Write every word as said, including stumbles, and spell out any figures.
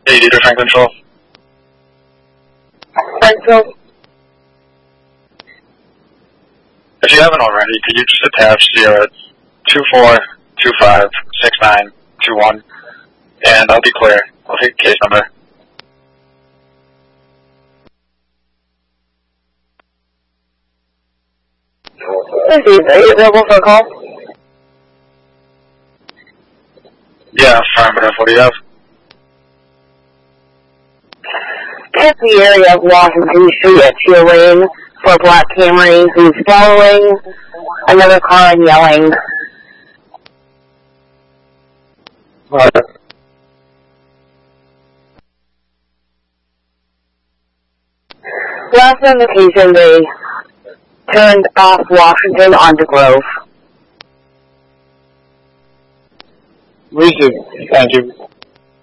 eighty to Franklin twelve. Franklin. If you haven't already, could you just attach the uh, two four two five six nine two one, and I'll be clear. I'll take case number. This is, are you available for a call? Yeah, affirmative. What do you have? Check the area of Washington Street at Teal Lane for a black Camry who's following another car and yelling. What? Last indication they turned off Washington onto Grove. Received. Thank you.